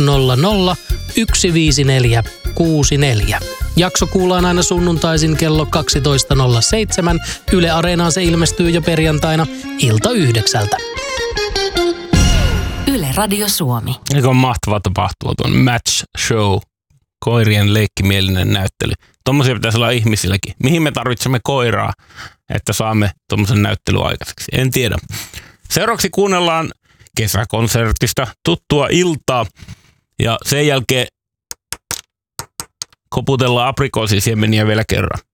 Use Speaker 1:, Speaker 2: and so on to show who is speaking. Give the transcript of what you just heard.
Speaker 1: 154 64. Jakso kuullaan aina sunnuntaisin kello 12.07. Yle Areenaan se ilmestyy jo perjantaina ilta 9.
Speaker 2: Yle Radio Suomi.
Speaker 3: Eikö on mahtavaa tapahtua tuon Match Show, koirien leikkimielinen näyttely. Tommosia pitäisi olla ihmisilläkin. Mihin me tarvitsemme koiraa, että saamme tommosen näyttelyn aikaiseksi? En tiedä. Seuraavaksi kuunnellaan kesäkonsertista tuttua iltaa ja sen jälkeen koputellaan aprikoosisiemeniä vielä kerran.